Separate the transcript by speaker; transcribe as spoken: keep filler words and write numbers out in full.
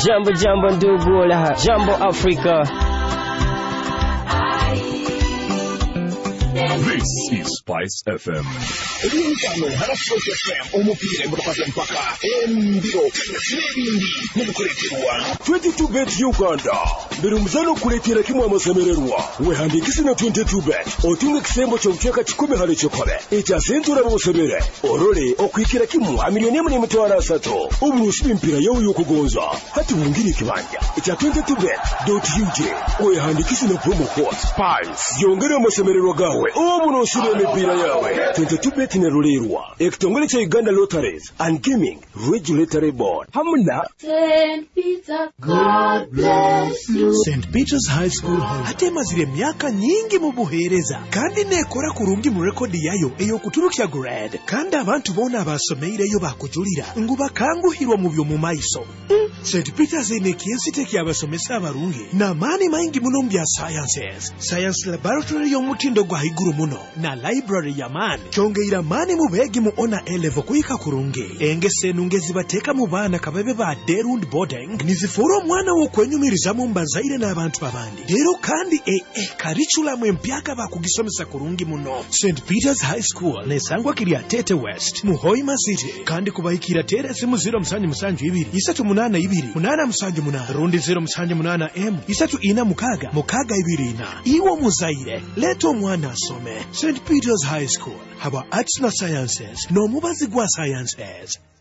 Speaker 1: Jambo jambo ndugu la Jambo Africa.
Speaker 2: This is Spice F M.
Speaker 3: Elinkano hana Spice F M omupira mutakaza mpaka embiro n'ebindi mukuleterwa twenty-two bet Uganda mbere muzano kuletera kimwe amasemererwa wehandikisi na twenty-two bet otunga kisembo ky'obukyeka kikumi hali kikobe ekya sentura bosebere orole okwikira kimwe amiliyoni emu n'emitwalo asatu oburusi b'impira yawe y'okugonza hati bungiri kibanja ekya twenty-two bet dot u k wehandikisi na promo code Spice yongera amasemererwa gawe oburusi b'empira yawe twenty-two bet ne rulerwa ekitongole kya Uganda Lotteries and Gaming Regulatory Board hamuna
Speaker 4: Saint Peter, God bless you.
Speaker 5: Saint Peter's High School Hall hatemazire myaka nyingi mu buhereza kandi nekora kurungi mu record yayo eyo kuturukya grade kandi abantu bona abasomeireyo bakujulira nguba kanguhirwa mu byo mu maiso. Saint Peter's ine kiensite kya abasomesa abarungi na mani maingi muno mbya sciences science laboratory y'omutindo gwa higuru muno na library ya mani kyongeira mani mu begi mu ona elevo kuyika kurungi engese nungezi bateka mu bana kabebe ba derund boarding nizifuro mwana wo kwenyumiriza mu mbazaire n'abantu babandi rero kandi e e curriculum empyaka bakugisomesa kurungi muno. Saint Peter's High School nesangwa kiri Atete West mu Hoima City kandi kubayikira tere simu zero musanju musanju ibiri isatu munana ibiri munana musanju munana rundi zero musanju munana m isatu ina mukaga mukaga ibiri ina iwo muzaire leto mwana asome. Saint Peter's High School haba arts na sciences no mubazi gwa sciences.